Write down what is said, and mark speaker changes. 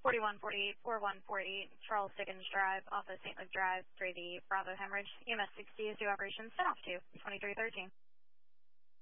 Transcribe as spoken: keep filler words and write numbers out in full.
Speaker 1: forty-one forty-eight, forty-one forty-eight, Charles Dickens Drive, off of Saint Luke Drive, three the Bravo Hemorrhage. E M S sixty is due operation set off to twenty-three thirteen.